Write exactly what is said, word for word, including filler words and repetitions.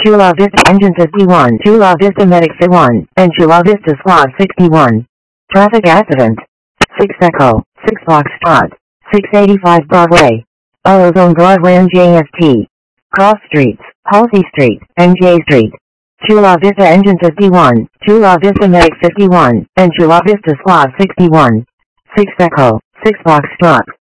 Chula Vista Engine fifty-one, Chula Vista Medic one, and Chula Vista Squad sixty-one. Traffic accident. six Echo, six Foxtrot, six eighty-five Broadway. Ozone Broadway N J S T. Cross Streets, Halsey Street, N J Street. Chula Vista Engine fifty-one, Chula Vista Medic fifty-one, and Chula Vista Squad sixty-one. six Echo, six Foxtrot.